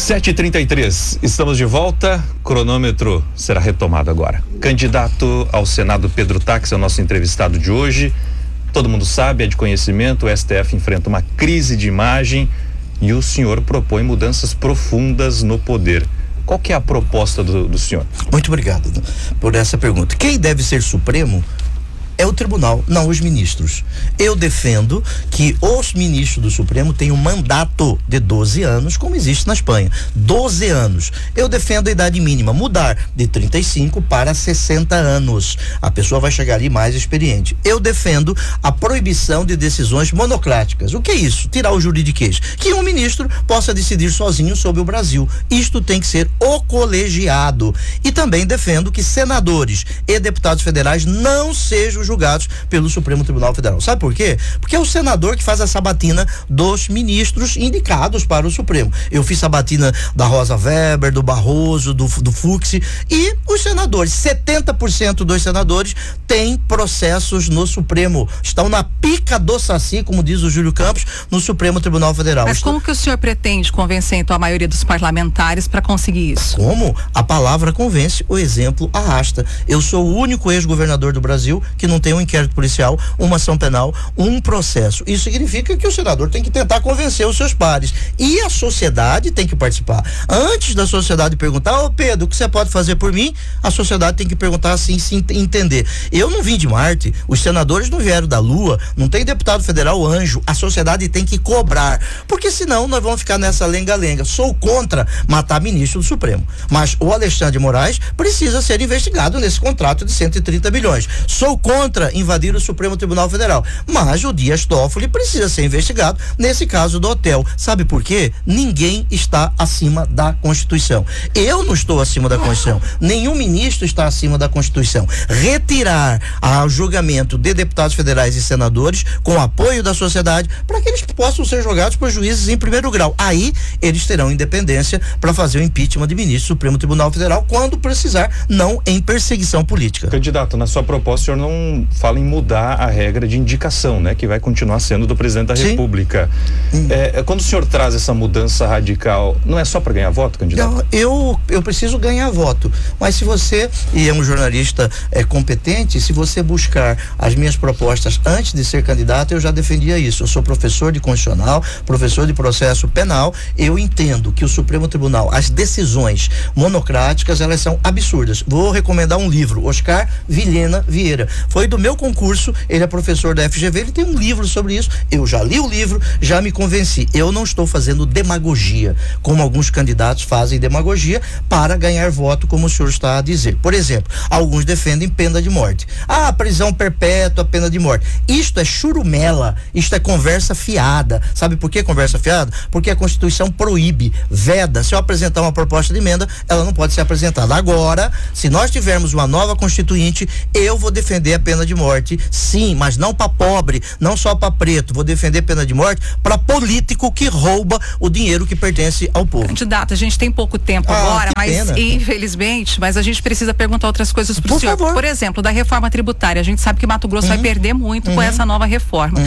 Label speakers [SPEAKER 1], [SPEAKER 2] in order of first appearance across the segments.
[SPEAKER 1] 7h33, estamos de volta, cronômetro será retomado agora. Candidato ao Senado Pedro Táxi é o nosso entrevistado de hoje. Todo mundo sabe, é de conhecimento, o STF enfrenta uma crise de imagem e o senhor propõe mudanças profundas no poder. Qual que é a proposta do senhor?
[SPEAKER 2] Muito obrigado por essa pergunta. Quem deve ser Supremo é o tribunal, não os ministros. Eu defendo que os ministros do Supremo têm um mandato de 12 anos, como existe na Espanha. 12 anos. Eu defendo a idade mínima, mudar de 35 para 60 anos. A pessoa vai chegar ali mais experiente. Eu defendo a proibição de decisões monocráticas. O que é isso? Tirar o juridiquês. Que um ministro possa decidir sozinho sobre o Brasil. Isto tem que ser o colegiado. E também defendo que senadores e deputados federais não sejam julgados pelo Supremo Tribunal Federal. Sabe por quê? Porque é o senador que faz a sabatina dos ministros indicados para o Supremo. Eu fiz sabatina da Rosa Weber, do Barroso, do Fux, e os senadores, 70% dos senadores têm processos no Supremo. Estão na pica do saci, como diz o Júlio Campos, no Supremo Tribunal Federal.
[SPEAKER 3] Mas como que o senhor pretende convencer então a maioria dos parlamentares para conseguir isso?
[SPEAKER 2] Como? A palavra convence, o exemplo arrasta. Eu sou o único ex-governador do Brasil que não tem um inquérito policial, uma ação penal, um processo. Isso significa que o senador tem que tentar convencer os seus pares. E a sociedade tem que participar. Antes da sociedade perguntar, ô Pedro, o que você pode fazer por mim? A sociedade tem que perguntar assim, se entender. Eu não vim de Marte, os senadores não vieram da Lua, não tem deputado federal anjo. A sociedade tem que cobrar. Porque senão nós vamos ficar nessa lenga-lenga. Sou contra matar ministro do Supremo. Mas o Alexandre de Moraes precisa ser investigado nesse contrato de 130 bilhões. Sou contra invadir o Supremo Tribunal Federal, mas o Dias Toffoli precisa ser investigado nesse caso do hotel. Sabe por quê? Ninguém está acima da Constituição. Eu não estou acima da Constituição. Nenhum ministro está acima da Constituição. Retirar o julgamento de deputados federais e senadores com apoio da sociedade para que eles possam ser julgados por juízes em primeiro grau. Aí eles terão independência para fazer o impeachment de ministro do Supremo Tribunal Federal quando precisar, não em perseguição política.
[SPEAKER 1] Candidato, na sua proposta o senhor não fala em mudar a regra de indicação, né? Que vai continuar sendo do presidente da República. Quando o senhor traz essa mudança radical, não é só para ganhar voto, candidato?
[SPEAKER 2] Não, eu preciso ganhar voto, mas se você, e é um jornalista competente, se você buscar as minhas propostas antes de ser candidato, eu já defendia isso. Eu sou professor de constitucional, professor de processo penal, eu entendo que o Supremo Tribunal, as decisões monocráticas, elas são absurdas. Vou recomendar um livro, Oscar Vilhena Vieira. Foi do meu concurso, ele é professor da FGV, ele tem um livro sobre isso. Eu já li o livro, já me convenci. Eu não estou fazendo demagogia, como alguns candidatos fazem demagogia para ganhar voto, como o senhor está a dizer. Por exemplo, alguns defendem pena de morte. Prisão perpétua, pena de morte. Isto é churumela, isto é conversa fiada. Sabe por que conversa fiada? Porque a Constituição proíbe, veda. Se eu apresentar uma proposta de emenda, ela não pode ser apresentada. Agora, se nós tivermos uma nova Constituinte, eu vou defender a pena de morte, sim, mas não para pobre, não só para preto. Vou defender pena de morte para político que rouba o dinheiro que pertence ao povo.
[SPEAKER 3] Candidato, a gente tem pouco tempo agora, mas pena. Infelizmente, mas a gente precisa perguntar outras coisas para o senhor. Por exemplo, da reforma tributária, a gente sabe que Mato Grosso vai perder muito com essa nova reforma.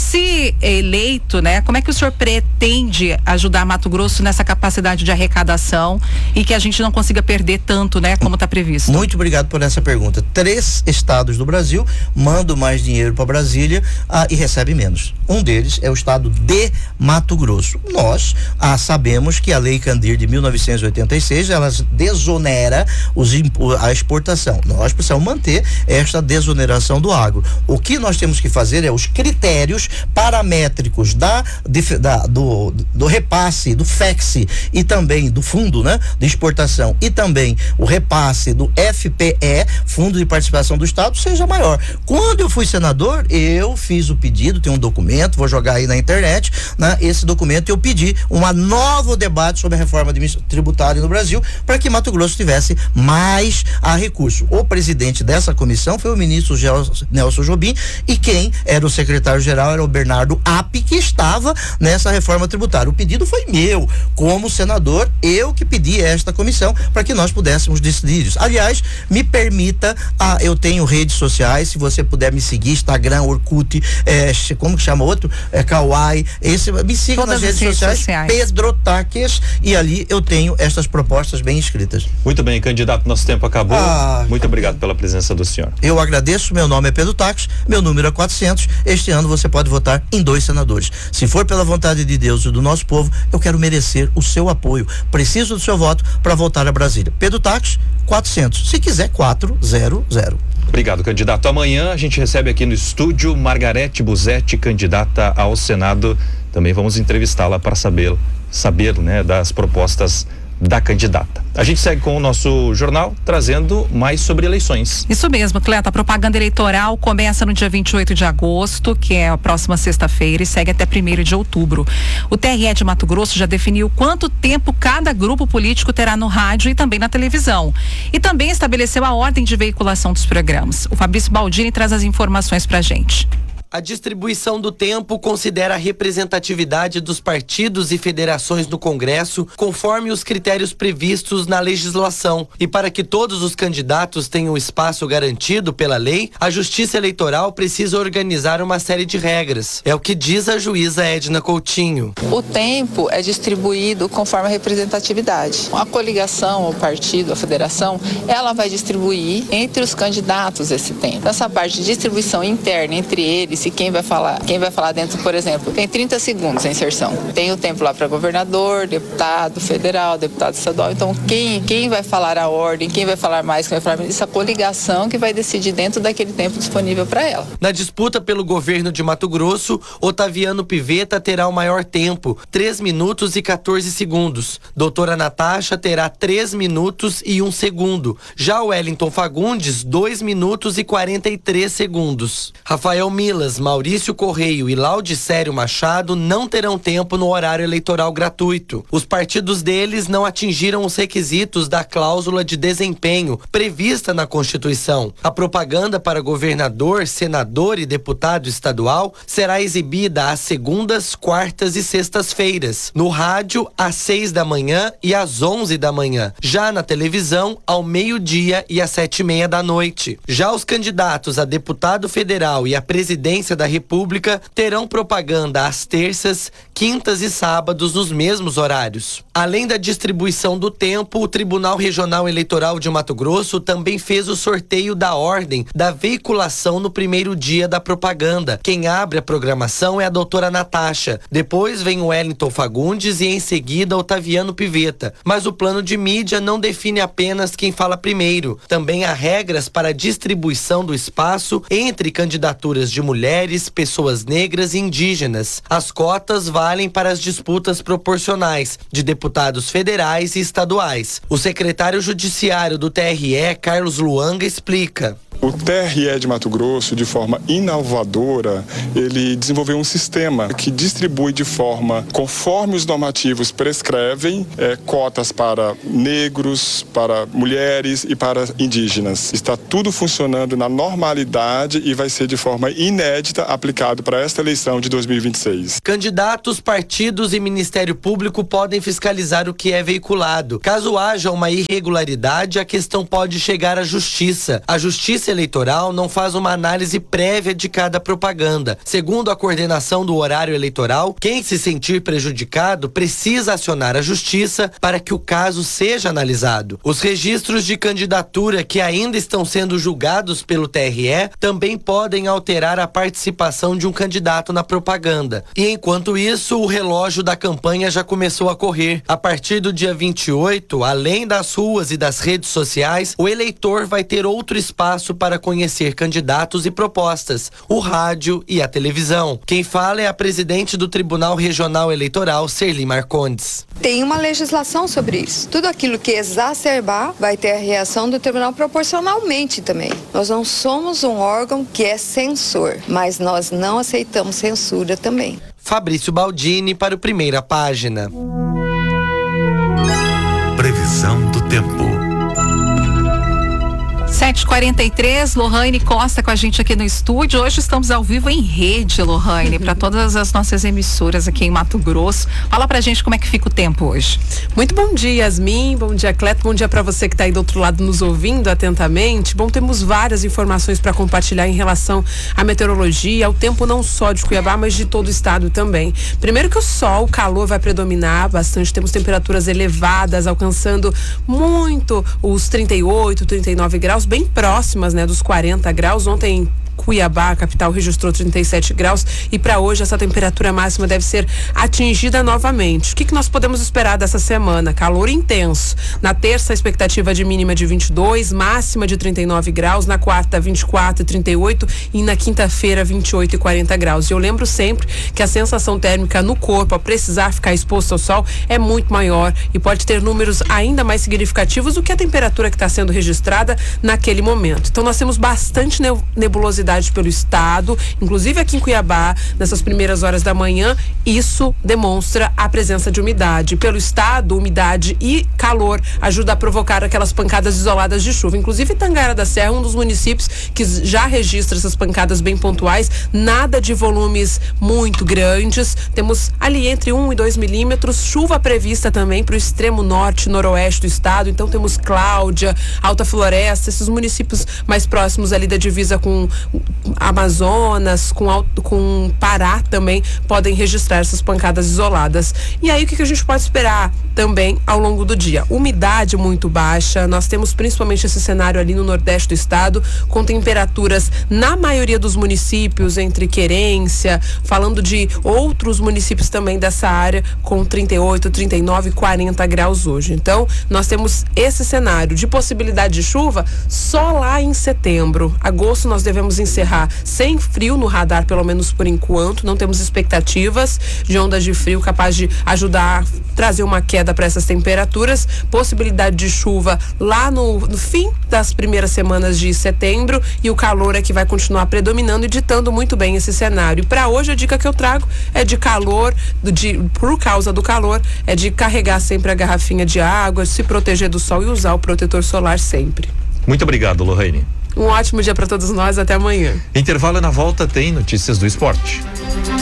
[SPEAKER 3] Se eleito, né, como é que o senhor pretende ajudar Mato Grosso nessa capacidade de arrecadação e que a gente não consiga perder tanto, né, como está previsto?
[SPEAKER 2] Muito obrigado por essa pergunta. 3 estados do Brasil mandam mais dinheiro para Brasília e recebem menos. Um deles é o estado de Mato Grosso. Nós sabemos que a Lei Candir de 1986, ela desonera a exportação. Nós precisamos manter esta desoneração do agro. O que nós temos que fazer é os critérios paramétricos do repasse, do FEX e também do fundo, né, de exportação, e também o repasse do FPE, Fundo de Participação do Estado, seja maior. Quando eu fui senador, eu fiz o pedido, tem um documento, vou jogar aí na internet, né? Esse documento eu pedi um novo debate sobre a reforma tributária no Brasil, para que Mato Grosso tivesse mais recurso. O presidente dessa comissão foi o ministro Nelson Jobim, e quem era o secretário-geral era o Bernardo App, que estava nessa reforma tributária. O pedido foi meu, como senador, eu que pedi esta comissão para que nós pudéssemos decidir isso. Aliás, me permita, eu tenho redes sociais, sociais, se você puder me seguir, Instagram, Orkut, como que chama outro? Kawaii, me siga nas redes sociais, Pedro Taques, e ali eu tenho estas propostas bem escritas.
[SPEAKER 1] Muito bem, candidato, nosso tempo acabou. Muito obrigado pela presença do senhor.
[SPEAKER 2] Eu agradeço, meu nome é Pedro Taques, meu número é 400, este ano você pode votar em 2 senadores. Se for pela vontade de Deus e do nosso povo, eu quero merecer o seu apoio. Preciso do seu voto para voltar a Brasília. Pedro Taques, 400. Se quiser, 400.
[SPEAKER 1] Obrigado, candidato. Amanhã a gente recebe aqui no estúdio Margarete Busetti, candidata ao Senado. Também vamos entrevistá-la para saber, né, das propostas da candidata. A gente segue com o nosso jornal, trazendo mais sobre eleições.
[SPEAKER 3] Isso mesmo, Cleta. A propaganda eleitoral começa no dia 28 de agosto, que é a próxima sexta-feira, e segue até 1º de outubro. O TRE de Mato Grosso já definiu quanto tempo cada grupo político terá no rádio e também na televisão. E também estabeleceu a ordem de veiculação dos programas. O Fabrício Baldini traz as informações pra gente.
[SPEAKER 4] A distribuição do tempo considera a representatividade dos partidos e federações no Congresso conforme os critérios previstos na legislação. E para que todos os candidatos tenham espaço garantido pela lei, a Justiça Eleitoral precisa organizar uma série de regras. É o que diz a juíza Edna Coutinho.
[SPEAKER 5] O tempo é distribuído conforme a representatividade. A coligação, o partido, a federação, ela vai distribuir entre os candidatos esse tempo. Essa parte de distribuição interna entre eles, e quem vai falar dentro, por exemplo, tem 30 segundos a inserção. Tem o tempo lá para governador, deputado federal, deputado estadual. Então, quem vai falar a ordem, quem vai falar mais, quem vai falar menos, essa coligação que vai decidir dentro daquele tempo disponível para ela.
[SPEAKER 4] Na disputa pelo governo de Mato Grosso, Otaviano Pivetta terá o maior tempo, 3 minutos e 14 segundos. Doutora Natasha terá 3 minutos e 1 segundo. Já o Wellington Fagundes, 2 minutos e 43 segundos. Rafael Milas, Maurício Correio e Laudicério Machado não terão tempo no horário eleitoral gratuito. Os partidos deles não atingiram os requisitos da cláusula de desempenho prevista na Constituição. A propaganda para governador, senador e deputado estadual será exibida às segundas, quartas e sextas-feiras. No rádio, às 6 da manhã e às 11 da manhã. Já na televisão, ao meio-dia e às 7:30 da noite. Já os candidatos a deputado federal e a presidência da República terão propaganda às terças, quintas e sábados nos mesmos horários. Além da distribuição do tempo, o Tribunal Regional Eleitoral de Mato Grosso também fez o sorteio da ordem da veiculação no primeiro dia da propaganda. Quem abre a programação é a doutora Natasha. Depois vem o Wellington Fagundes e em seguida Otaviano Pivetta. Mas o plano de mídia não define apenas quem fala primeiro. Também há regras para a distribuição do espaço entre candidaturas de mulheres, pessoas negras e indígenas. As cotas valem para as disputas proporcionais de deputados federais e estaduais. O secretário judiciário do TRE, Carlos Luanga, explica.
[SPEAKER 6] O TRE de Mato Grosso, de forma inovadora, ele desenvolveu um sistema que distribui de forma, conforme os normativos prescrevem, cotas para negros, para mulheres e para indígenas. Está tudo funcionando na normalidade e vai ser de forma inédita aplicado para esta eleição de 2026.
[SPEAKER 4] Candidatos, partidos e Ministério Público podem fiscalizar o que é veiculado. Caso haja uma irregularidade, a questão pode chegar à Justiça. A Justiça Eleitoral não faz uma análise prévia de cada propaganda. Segundo a coordenação do horário eleitoral, quem se sentir prejudicado precisa acionar a Justiça para que o caso seja analisado. Os registros de candidatura que ainda estão sendo julgados pelo TRE também podem alterar a participação de um candidato na propaganda. E enquanto isso, o relógio da campanha já começou a correr. A partir do dia 28, além das ruas e das redes sociais, o eleitor vai ter outro espaço para conhecer candidatos e propostas, o rádio e a televisão. Quem fala é a presidente do Tribunal Regional Eleitoral, Serli Marcondes.
[SPEAKER 7] Tem uma legislação sobre isso. Tudo aquilo que exacerbar vai ter a reação do tribunal proporcionalmente também. Nós não somos um órgão que é censor, mas nós não aceitamos censura também.
[SPEAKER 4] Fabrício Baldini para o Primeira Página.
[SPEAKER 8] Previsão do tempo.
[SPEAKER 3] 7h43, Lohane Costa com a gente aqui no estúdio. Hoje estamos ao vivo em rede, Lohane, para todas as nossas emissoras aqui em Mato Grosso. Fala pra gente como é que fica o tempo hoje.
[SPEAKER 8] Muito bom dia, Yasmin, bom dia, Cleto, bom dia para você que está aí do outro lado nos ouvindo atentamente. Bom, temos várias informações para compartilhar em relação à meteorologia, ao tempo não só de Cuiabá, mas de todo o estado também. Primeiro que o calor vai predominar bastante, temos temperaturas elevadas, alcançando muito os 38, 39 graus, bem próximas, né, dos 40 graus. Ontem Cuiabá, a capital, registrou 37 graus e para hoje essa temperatura máxima deve ser atingida novamente. O que nós podemos esperar dessa semana? Calor intenso. Na terça, a expectativa de mínima de 22, máxima de 39 graus. Na quarta, 24 e 38 e na quinta-feira, 28 e 40 graus. E eu lembro sempre que a sensação térmica no corpo, a precisar ficar exposto ao sol, é muito maior e pode ter números ainda mais significativos do que a temperatura que está sendo registrada naquele momento. Então nós temos bastante nebulosidade pelo estado, inclusive aqui em Cuiabá, nessas primeiras horas da manhã. Isso demonstra a presença de umidade. Pelo estado, umidade e calor ajuda a provocar aquelas pancadas isoladas de chuva. Inclusive Tangará da Serra, um dos municípios que já registra essas pancadas bem pontuais, nada de volumes muito grandes. Temos ali entre 1 e 2 milímetros, chuva prevista também para o extremo norte e noroeste do estado. Então temos Cláudia, Alta Floresta, esses municípios mais próximos ali da divisa com Amazonas, com Pará também podem registrar essas pancadas isoladas. E aí o que a gente pode esperar também ao longo do dia? Umidade muito baixa, nós temos principalmente esse cenário ali no nordeste do estado, com temperaturas na maioria dos municípios, entre Querência, falando de outros municípios também dessa área, com 38, 39, 40 graus hoje. Então nós temos esse cenário de possibilidade de chuva só lá em setembro. Agosto nós devemos encerrar sem frio no radar, pelo menos por enquanto. Não temos expectativas de ondas de frio capaz de ajudar a trazer uma queda para essas temperaturas. Possibilidade de chuva lá no fim das primeiras semanas de setembro, e o calor é que vai continuar predominando e ditando muito bem esse cenário. Para hoje a dica que eu trago é de calor, por causa do calor, é de carregar sempre a garrafinha de água, se proteger do sol e usar o protetor solar sempre.
[SPEAKER 1] Muito obrigado, Lohane.
[SPEAKER 8] Um ótimo dia para todos nós, até amanhã.
[SPEAKER 1] Intervalo, na volta tem notícias do esporte.